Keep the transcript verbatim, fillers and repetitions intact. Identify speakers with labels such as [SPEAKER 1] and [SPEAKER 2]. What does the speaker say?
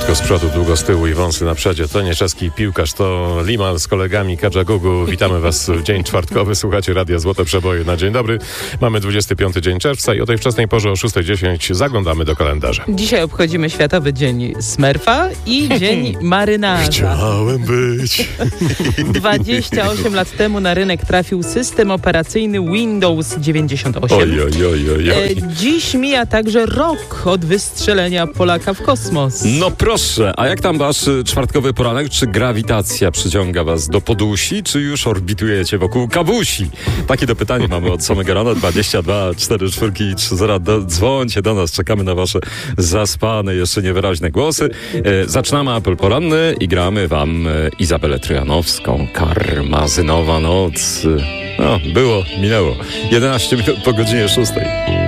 [SPEAKER 1] Krótko z przodu, długo z tyłu i wąsy na przodzie. To nie czeski piłkarz, to Limal z kolegami Kadżagugu. Witamy Was w dzień czwartkowy. Słuchacie Radia Złote Przeboje na dzień dobry. Mamy dwudziesty piąty dzień czerwca i o tej wczesnej porze o szósta dziesięć zaglądamy do kalendarza.
[SPEAKER 2] Dzisiaj obchodzimy Światowy Dzień Smurfa i Dzień Marynarza.
[SPEAKER 1] Chciałem być.
[SPEAKER 2] dwadzieścia osiem lat temu na rynek trafił system operacyjny Windows dziewięćdziesiąt osiem.
[SPEAKER 1] Oj, oj, oj, oj, oj.
[SPEAKER 2] Dziś mija także rok od wystrzelenia Polaka w kosmos.
[SPEAKER 3] No proszę, a jak tam wasz czwartkowy poranek? Czy grawitacja przyciąga was do podusi, czy już orbitujecie wokół kawusi? Takie to pytanie mamy od samego rana. dwadzieścia dwa cztery cztery trzy zero. Do, dzwońcie do nas, czekamy na wasze zaspane, jeszcze niewyraźne głosy. E, zaczynamy apel poranny i gramy wam e, Izabelę Trojanowską. Karmazynowa noc. No, było, minęło. jedenaście minut po godzinie szóstej.